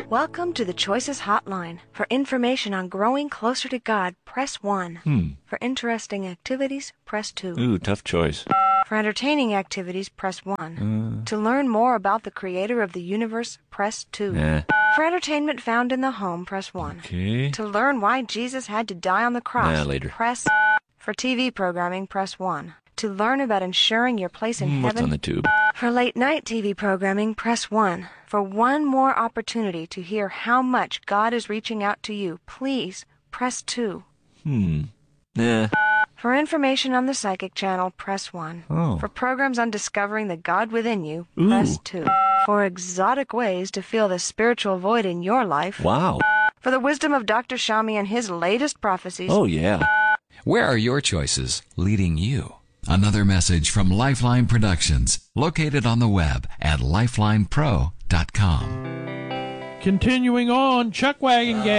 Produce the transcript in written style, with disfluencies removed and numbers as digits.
Welcome to the Choices Hotline. For information on growing closer to God, press 1. For interesting activities, press 2. Ooh, tough choice. For entertaining activities, press 1. To learn more about the creator of the universe, press 2. Nah. For entertainment found in the home, press 1. Okay. To learn why Jesus had to die on the cross, Later. press. For TV programming, press 1. To learn about ensuring your place in What's on heaven, the tube? for late-night TV programming, press 1. For one more opportunity to hear how much God is reaching out to you, please press 2. Nah. For information on the Psychic Channel, press 1. Oh. For programs on discovering the God within you, press 2. For exotic ways to fill the spiritual void in your life, Wow. for the wisdom of Dr. Shami and his latest prophecies, Oh, yeah. Where are your choices leading you? Another message from Lifeline Productions, located on the web at lifelinepro.com. Continuing on, Chuck Wagon Gang.